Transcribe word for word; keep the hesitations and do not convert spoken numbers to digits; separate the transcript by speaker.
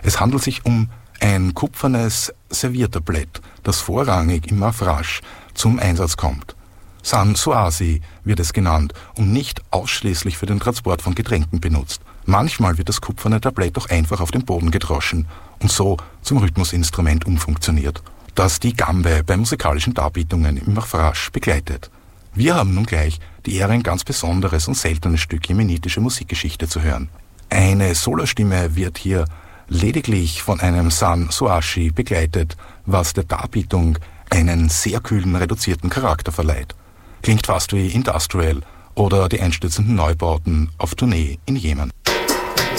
Speaker 1: Es handelt sich um ein kupfernes Serviertablett, das vorrangig im Mafrasch zum Einsatz kommt. Sansoasi wird es genannt und nicht ausschließlich für den Transport von Getränken benutzt. Manchmal wird das kupferne Tablett auch einfach auf den Boden gedroschen und so zum Rhythmusinstrument umfunktioniert, das die Gambe bei musikalischen Darbietungen im Mafrasch begleitet. Wir haben nun gleich die Ehre, ein ganz besonderes und seltenes Stück jemenitische Musikgeschichte zu hören. Eine Solostimme wird hier lediglich von einem Sansoashi begleitet, was der Darbietung einen sehr kühlen, reduzierten Charakter verleiht. Klingt fast wie Industrial oder die einstürzenden Neubauten auf Tournee in Jemen.